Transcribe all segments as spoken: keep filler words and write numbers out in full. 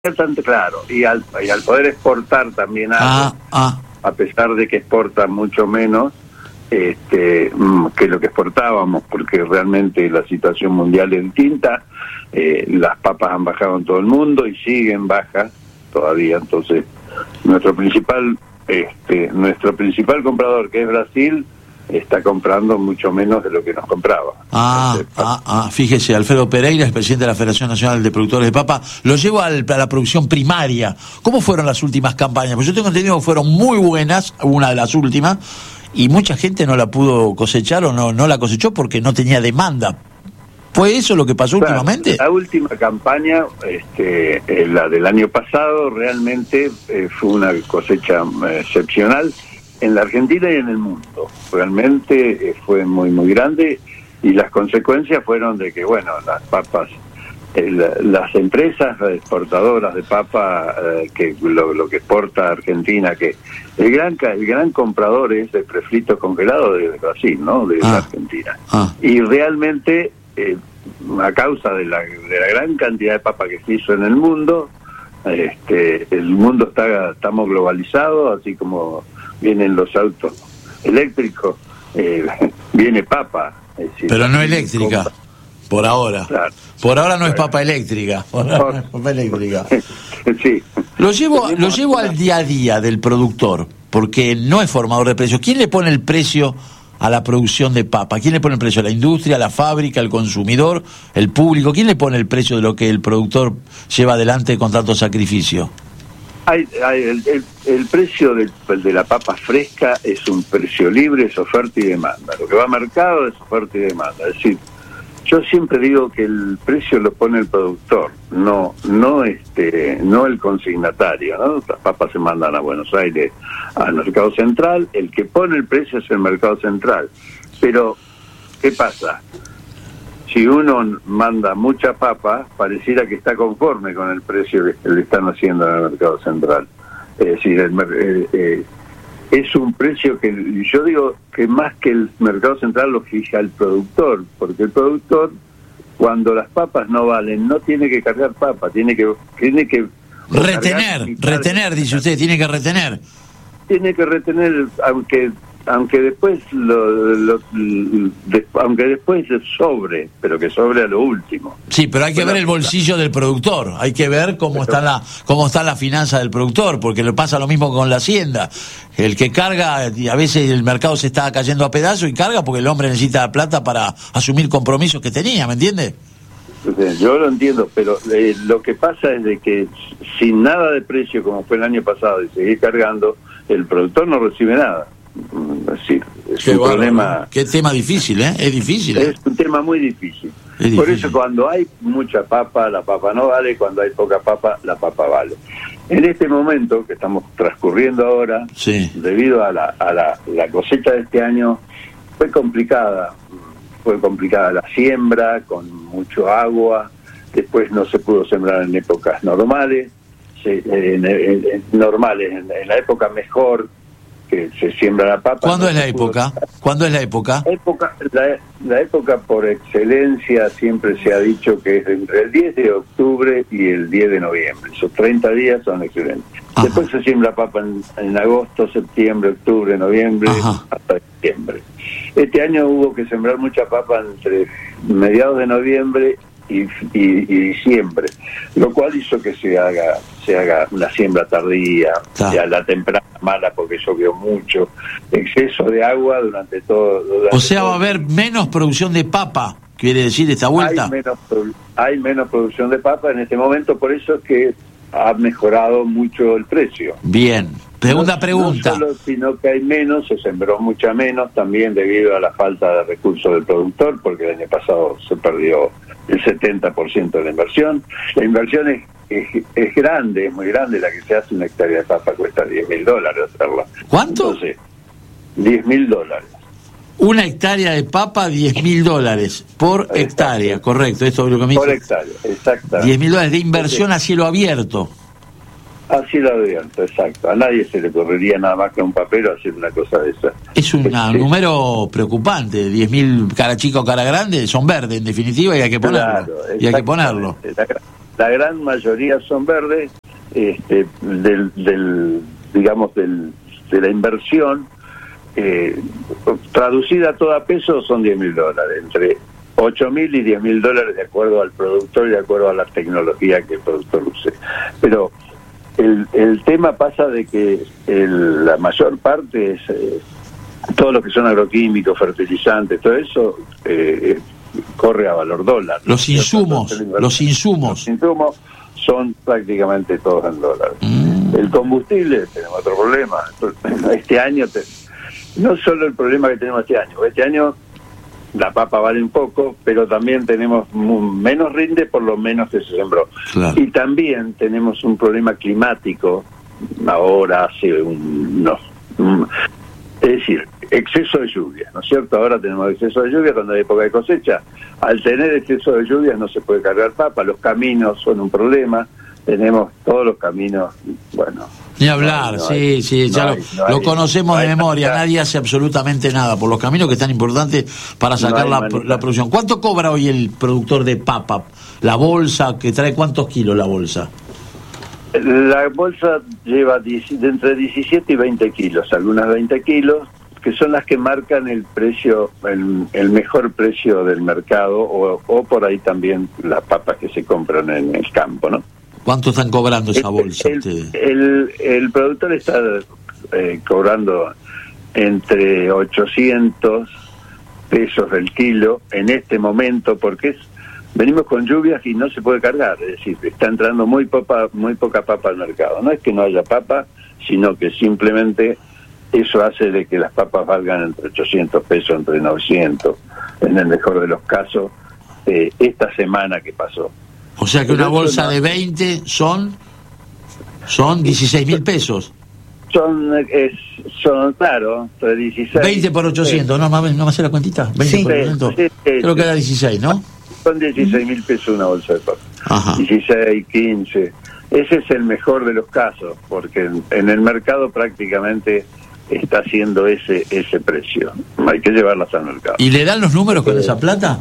Tanto, claro, y al, y al poder exportar también algo, ah, ah. a pesar de que exporta mucho menos este, que lo que exportábamos, porque realmente la situación mundial es distinta, eh, las papas han bajado en todo el mundo y siguen bajas todavía. Entonces nuestro principal este, nuestro principal comprador, que es Brasil, está comprando mucho menos de lo que nos compraba. Ah, Entonces, ah, ah, fíjese, Alfredo Pereira es presidente de la Federación Nacional de Productores de Papa. Lo llevo al, a la producción primaria. ¿Cómo fueron las últimas campañas? Pues yo tengo entendido que fueron muy buenas, una de las últimas, y mucha gente no la pudo cosechar o no, no la cosechó porque no tenía demanda. ¿Fue eso lo que pasó claro, últimamente? La última campaña, este, eh, la del año pasado, realmente eh, fue una cosecha eh, excepcional en la Argentina y en el mundo. Realmente eh, fue muy, muy grande, y las consecuencias fueron de que, bueno, las papas, eh, la, las empresas exportadoras de papa, eh, que lo, lo que exporta Argentina, que el gran el gran comprador es de prefritos congelados de Brasil, ¿no? De ah, Argentina. Ah. Y realmente, eh, a causa de la, de la gran cantidad de papa que se hizo en el mundo, este, el mundo está estamos globalizados, así como vienen los autos eléctricos, eh, viene papa. Es decir, pero no eléctrica, compra. Por ahora. Claro. Por ahora no es papa eléctrica. Por ahora no es papa eléctrica. Sí. Lo llevo, lo llevo al día a día del productor, porque no es formador de precios. ¿Quién le pone el precio a la producción de papa? ¿Quién le pone el precio? ¿La industria, la fábrica, el consumidor, el público? ¿Quién le pone el precio de lo que el productor lleva adelante con tanto sacrificio? Hay, hay el, el, el precio de, de la papa fresca es un precio libre, es oferta y demanda. Lo que va a mercado es oferta y demanda. Es decir, yo siempre digo que el precio lo pone el productor, no no este no el consignatario, ¿no? Las papas se mandan a Buenos Aires, al mercado central, el que pone el precio es el mercado central. Pero, ¿qué pasa? Si uno manda mucha papa, pareciera que está conforme con el precio que le están haciendo en el mercado central. Es decir, el, eh, eh, es un precio que yo digo que más que el mercado central lo fija el productor, porque el productor, cuando las papas no valen, no tiene que cargar papa, tiene que tiene que retener, retener, dice usted, tiene que retener. Tiene que retener, aunque aunque después lo, lo, de, aunque después sobre, pero que sobre a lo último. Sí, pero hay que ver el bolsillo del productor, hay que ver cómo está la cómo está la finanza del productor, porque le pasa lo mismo con la hacienda. El que carga, y a veces el mercado se está cayendo a pedazos y carga porque el hombre necesita plata para asumir compromisos que tenía, ¿me entiende? Yo lo entiendo, pero eh, lo que pasa es de que sin nada de precio, como fue el año pasado, y seguir cargando, el productor no recibe nada. Sí, es Qué un bárbaro, problema. Qué tema difícil, ¿eh? Es difícil. ¿eh? Es un tema muy difícil. Es Por difícil. eso, cuando hay mucha papa, la papa no vale. Cuando hay poca papa, la papa vale. En este momento que estamos transcurriendo ahora, sí, debido a la, a la, la cosecha de este año, fue complicada. Fue complicada la siembra, con mucho agua. Después no se pudo sembrar en épocas normales. Se, en, en, en, normales, en, en la época mejor que se siembra la papa. ¿Cuándo no es la época? Pudo... ¿Cuándo es la época? época la, la época por excelencia siempre se ha dicho que es entre el diez de octubre y el diez de noviembre. Esos treinta días son excelentes. Ajá. Después se siembra papa en, en agosto, septiembre, octubre, noviembre, Ajá. hasta diciembre. Este año hubo que sembrar mucha papa entre mediados de noviembre y, y, y diciembre, lo cual hizo que se haga se haga una siembra tardía, claro. Ya la temprana mala porque llovió mucho, exceso de agua durante todo. Durante o sea, todo. Va a haber menos producción de papa, quiere decir esta vuelta. Hay menos, hay menos producción de papa en este momento, por eso es que ha mejorado mucho el precio. Bien. Segunda no, pregunta. No solo, sino que hay menos, se sembró mucha menos, también debido a la falta de recursos del productor, porque el año pasado se perdió el setenta por ciento de la inversión. La inversión es, es, es grande, es muy grande, la que se hace una hectárea de papa cuesta diez mil dólares hacerla. ¿Cuánto? Entonces, diez mil dólares. Una hectárea de papa, diez mil dólares por Exacto. hectárea, correcto, esto es lo que me dice. Por hectárea, exactamente. diez mil dólares de inversión Entonces, a cielo abierto. A cielo abierto, exacto. A nadie se le correría nada más que a un papero hacer una cosa de esa. Es un este, número preocupante, diez mil cara chica o cara grande, son verdes en definitiva y hay que ponerlo. Claro, y hay que ponerlo. La, la gran mayoría son verdes, este, del, del digamos, del, de la inversión, eh, traducida a todo a peso, son diez mil dólares, entre ocho mil y diez mil dólares de acuerdo al productor y de acuerdo a la tecnología que el productor use. Pero el, el tema pasa de que el, la mayor parte es eh, todo lo que son agroquímicos, fertilizantes, todo eso eh, corre a valor dólar. Los insumos, los insumos. Los insumos son prácticamente todos en dólares. Mm. El combustible, tenemos otro problema. Este año, te, no solo el problema que tenemos este año, este año la papa vale un poco, pero también tenemos menos rinde por lo menos que se sembró. Claro. Y también tenemos un problema climático ahora, hace un... no, un, es decir, exceso de lluvia, ¿no es cierto? Ahora tenemos exceso de lluvia cuando hay época de cosecha. Al tener exceso de lluvia no se puede cargar papa, los caminos son un problema, tenemos todos los caminos, bueno... Ni hablar, no, no sí, hay, sí, ya no lo, hay, no lo hay, conocemos no de memoria, nada. Nadie hace absolutamente nada por los caminos que es tan importantes para sacar no la, la producción. ¿Cuánto cobra hoy el productor de papa? La bolsa, que trae ¿cuántos kilos la bolsa? La bolsa lleva de entre diecisiete y veinte kilos, algunas veinte kilos, que son las que marcan el precio, el, el mejor precio del mercado, o, o por ahí también las papas que se compran en el campo, ¿no? ¿Cuánto están cobrando esa bolsa el, ustedes? El, el productor está eh, cobrando entre ochocientos pesos el kilo en este momento, porque es venimos con lluvias y no se puede cargar, es decir, está entrando muy poca, muy poca papa al mercado. No es que no haya papa, sino que simplemente eso hace de que las papas valgan entre ochocientos pesos, entre novecientos, en el mejor de los casos, eh, esta semana que pasó. O sea que una bolsa de veinte son son dieciséis mil pesos. Son, es, son claro, entre dieciséis. veinte por ochocientos, sí. no, no, no me hace la cuentita. veinte sí, por ochocientos. Sí, sí, creo sí. que era dieciséis, ¿no? Son dieciséis mil pesos una bolsa de papa. Ajá. dieciséis, quince. Ese es el mejor de los casos, porque en, en el mercado prácticamente está haciendo ese ese precio. Hay que llevarlas al mercado. ¿Y le dan los números con eh, esa plata?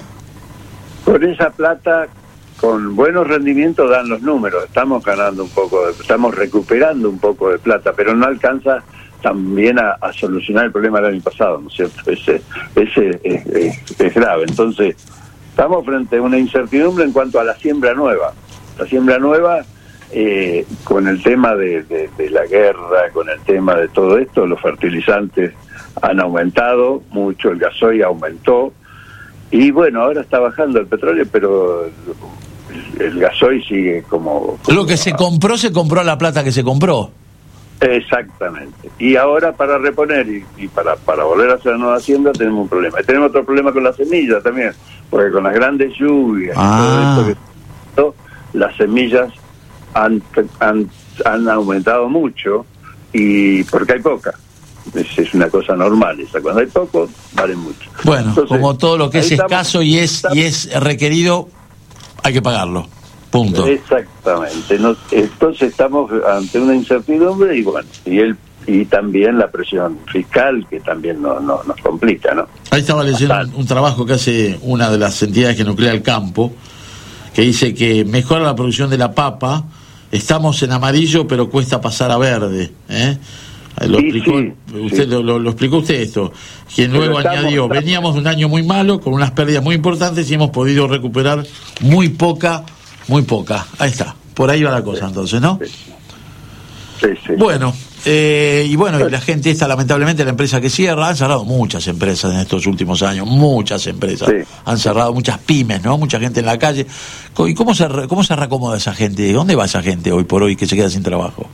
Con esa plata, con buenos rendimientos dan los números. Estamos ganando un poco, de, estamos recuperando un poco de plata, pero no alcanza también a, a solucionar el problema del año pasado, ¿no es cierto? Ese, ese es, es, es grave. Entonces, estamos frente a una incertidumbre en cuanto a la siembra nueva. La siembra nueva, eh, con el tema de, de, de la guerra, con el tema de todo esto, los fertilizantes han aumentado mucho, el gasoil aumentó, y bueno, ahora está bajando el petróleo, pero el, el gasoil sigue como, como... Lo que se compró, se compró a la plata que se compró. Exactamente. Y ahora para reponer y, y para, para volver a hacer la nueva hacienda tenemos un problema. Y tenemos otro problema con las semillas también, porque con las grandes lluvias ah. y todo esto que las semillas han, han, han aumentado mucho, y porque hay poca. Es, es una cosa normal esa, cuando hay poco vale mucho. Bueno, entonces, como todo lo que es estamos, escaso y es estamos, y es requerido, hay que pagarlo. Punto. Exactamente. No, entonces estamos ante una incertidumbre, y bueno, y el y también la presión fiscal, que también no, no, nos complica, ¿no? Ahí estaba leyendo un, un trabajo que hace una de las entidades que nuclea el campo, que dice que mejora la producción de la papa, estamos en amarillo pero cuesta pasar a verde, ¿eh? Lo, sí, explicó, sí, usted, sí. Lo, lo, lo explicó usted esto, que luego estamos, añadió, estamos. veníamos de un año muy malo, con unas pérdidas muy importantes, y hemos podido recuperar muy poca, muy poca. Ahí está, por ahí va la cosa, sí, entonces, ¿no? Sí, sí, sí. Bueno, eh, y bueno, y la gente esta, lamentablemente, la empresa que cierra, han cerrado muchas empresas en estos últimos años, muchas empresas, sí. han cerrado muchas pymes, ¿no? Mucha gente en la calle. ¿Y cómo se, cómo se reacomoda esa gente? ¿Dónde va esa gente hoy por hoy que se queda sin trabajo?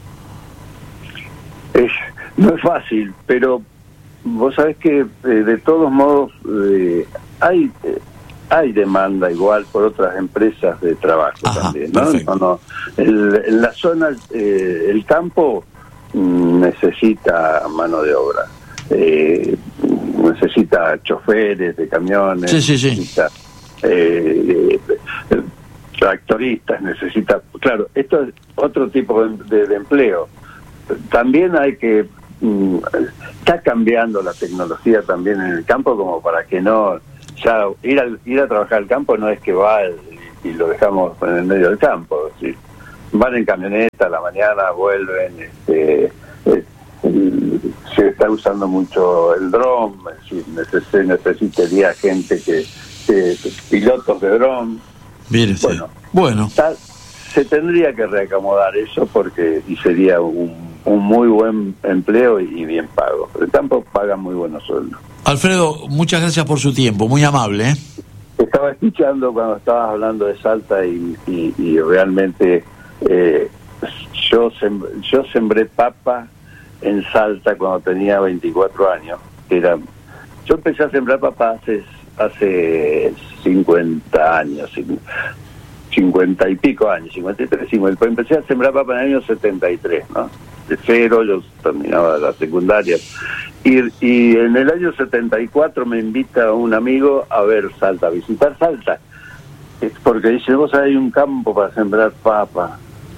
Es, no es fácil, pero vos sabés que eh, de todos modos eh, hay eh, hay demanda igual por otras empresas de trabajo. Ajá, también, ¿no? no, no. El, en la zona, eh, el campo mm, necesita mano de obra, eh, necesita choferes de camiones, sí, sí, sí. necesita eh, eh, tractoristas, necesita, claro, esto es otro tipo de, de, de empleo. También hay que mm, está cambiando la tecnología también en el campo, como para que no ya ir a ir a trabajar al campo no es que va el, y lo dejamos en el medio del campo. Es decir, van en camioneta a la mañana, vuelven, este, eh, se está usando mucho el dron, es decir, se necesitaría gente que, que, que pilotos de dron. Bien, bueno, sí. bueno. Está, se tendría que reacomodar eso porque y sería un, un muy buen empleo y bien pago. Pero tampoco pagan muy buenos sueldos. Alfredo, muchas gracias por su tiempo, muy amable, ¿eh? Estaba escuchando cuando estabas hablando de Salta y, y, y realmente eh, yo, sem, yo sembré papa en Salta cuando tenía veinticuatro años. Era, yo empecé a sembrar papa hace, hace cincuenta años, cincuenta y pico años, cincuenta y tres, cincuenta. Empecé a sembrar papa en el año setenta y tres, ¿no? De cero, yo terminaba la secundaria. Y, y en el año setenta y cuatro me invita un amigo a ver Salta, a visitar Salta. Es porque dice, vos hay un campo para sembrar papa.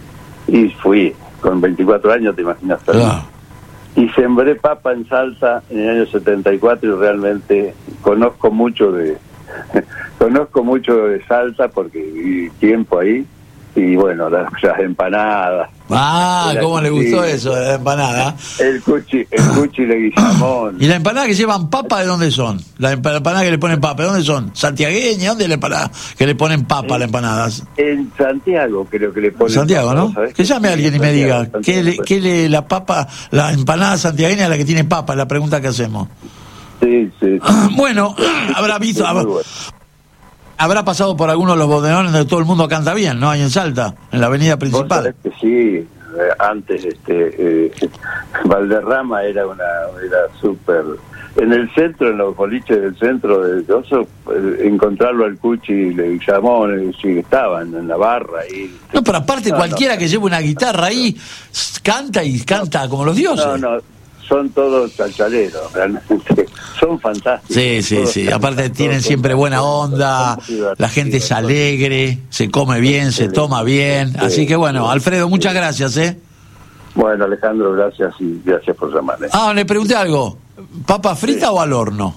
Y fui, con veinticuatro años, te imaginas. Claro. Y sembré papa en Salta en el año setenta y cuatro y realmente conozco mucho de conozco mucho de Salta porque viví tiempo ahí. Y bueno, las, las empanadas. Ah, ¿cómo le gustó sí, eso, la empanada? El cuchi, el cuchi de Guillamón. ¿Y la empanada que llevan papa de dónde son? La empanada que le ponen papa, ¿de dónde son? ¿Santiagueña? ¿Dónde es la empanada que le ponen papa a la empanada? En Santiago creo que le ponen Santiago, papa, ¿no? ¿sabes? Que llame a alguien y me diga, Santiago, ¿qué le, pues. qué le, la papa, la empanada santiagueña es la que tiene papa? Es la pregunta que hacemos. Sí, sí. sí. Bueno, habrá visto... Sí, Habrá, bueno. habrá pasado por algunos de los bodegones donde todo el mundo canta bien, ¿no? Ahí en Salta, en la avenida principal. Vos sabés que sí, eh, antes este eh, Valderrama era una era súper. En el centro, en los boliches del centro de Oso, eh, encontrarlo al Cuchi y le llamó, eh, sí, estaban en la barra. Y, No, pero aparte no, cualquiera no. que lleve una guitarra ahí canta y canta como los dioses. No, no, son todos chalchaleros, realmente. Son fantásticos. Sí, sí, sí. Aparte tienen siempre buena onda, la gente es alegre, se come bien, se toma bien. Así que bueno, Alfredo, muchas gracias, ¿eh? Bueno, Alejandro, gracias y gracias por llamarme. Ah, le pregunté algo. ¿Papa frita Sí. o al horno?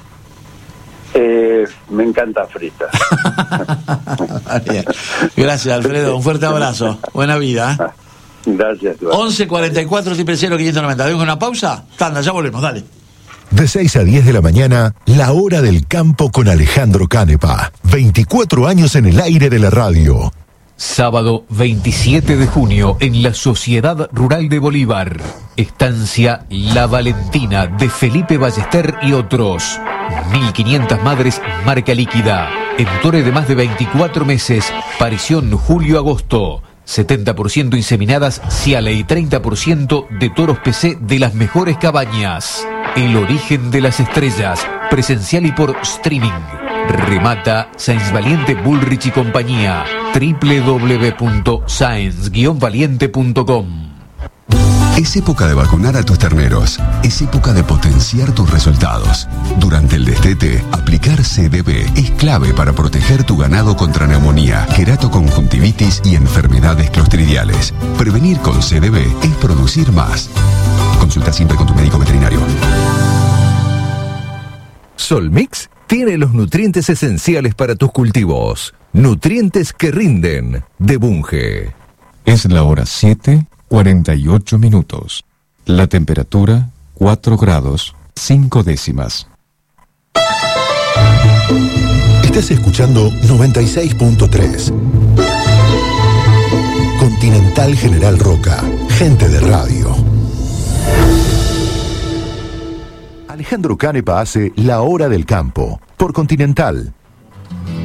Eh, me encanta frita. Bien. Gracias, Alfredo. Un fuerte abrazo. Buena vida, ¿eh? Gracias. once cuarenta y cuatro, triple cero, quinientos noventa. ¿Dejo una pausa? Tanda, ya volvemos, dale. De seis a diez de la mañana, La Hora del Campo con Alejandro Canepa. veinticuatro años en el aire de la radio. Sábado veintisiete de junio en la Sociedad Rural de Bolívar. Estancia La Valentina de Felipe Ballester y otros. mil quinientas madres marca líquida. Entore de más de veinticuatro meses. Parición julio-agosto. setenta por ciento inseminadas Ciale y treinta por ciento de toros P C de las mejores cabañas. El origen de las estrellas, presencial y por streaming. Remata Sáenz Valiente Bullrich y compañía. doble u doble u doble u punto sáenz guion valiente punto com. Es época de vacunar a tus terneros. Es época de potenciar tus resultados. Durante el destete, aplicar C D B es clave para proteger tu ganado contra neumonía, queratoconjuntivitis y enfermedades clostridiales. Prevenir con C D B es producir más. Consulta siempre con tu médico veterinario. Solmix tiene los nutrientes esenciales para tus cultivos. Nutrientes que rinden, de Bunge. Es la hora siete, cuarenta y ocho minutos. La temperatura, cuatro grados, cinco décimas. Estás escuchando noventa y seis punto tres. Continental General Roca, gente de radio. Alejandro Canepa hace La Hora del Campo, por Continental.